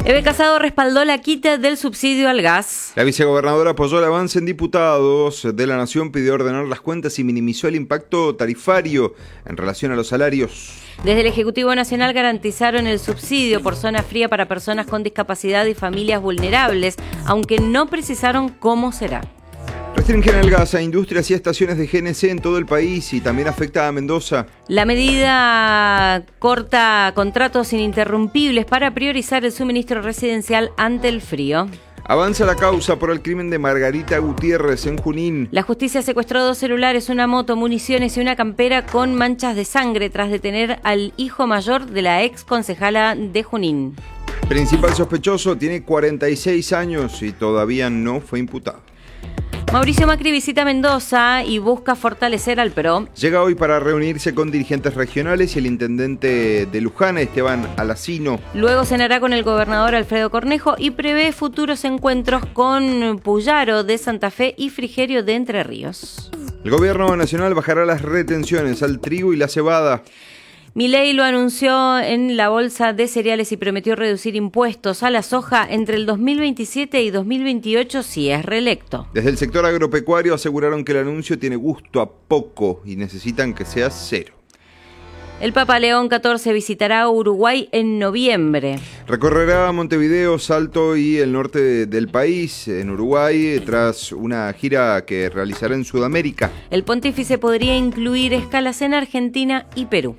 Eve Casado respaldó la quita del subsidio al gas. La vicegobernadora apoyó el avance en diputados de la Nación, pidió ordenar las cuentas y minimizó el impacto tarifario en relación a los salarios. Desde el Ejecutivo Nacional garantizaron el subsidio por zona fría para personas con discapacidad y familias vulnerables, aunque no precisaron cómo será. Restringen el gas a industrias y estaciones de GNC en todo el país y también afecta a Mendoza. La medida corta contratos ininterrumpibles para priorizar el suministro residencial ante el frío. Avanza la causa por el crimen de Margarita Gutiérrez en Junín. La justicia secuestró 2 celulares, una moto, municiones y una campera con manchas de sangre tras detener al hijo mayor de la ex concejala de Junín. Principal sospechoso tiene 46 años y todavía no fue imputado. Mauricio Macri visita Mendoza y busca fortalecer al PRO. Llega hoy para reunirse con dirigentes regionales y el intendente de Luján, Esteban Alacino. Luego cenará con el gobernador Alfredo Cornejo y prevé futuros encuentros con Puyaro de Santa Fe y Frigerio de Entre Ríos. El gobierno nacional bajará las retenciones al trigo y la cebada. Milei lo anunció en la bolsa de cereales y prometió reducir impuestos a la soja entre el 2027 y 2028 si es reelecto. Desde el sector agropecuario aseguraron que el anuncio tiene gusto a poco y necesitan que sea cero. El Papa León XIV visitará Uruguay en noviembre. Recorrerá Montevideo, Salto y el norte del país, en Uruguay, tras una gira que realizará en Sudamérica. El pontífice podría incluir escalas en Argentina y Perú.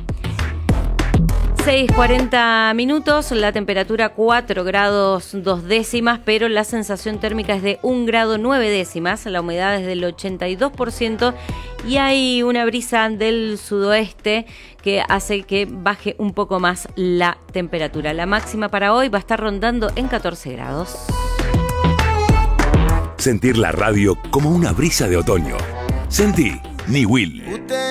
6:40 minutos, la temperatura 4 grados 2 décimas, pero la sensación térmica es de 1 grado 9 décimas, la humedad es del 82% y hay una brisa del sudoeste que hace que baje un poco más la temperatura. La máxima para hoy va a estar rondando en 14 grados. Sentir la radio como una brisa de otoño. Sentí Niwil.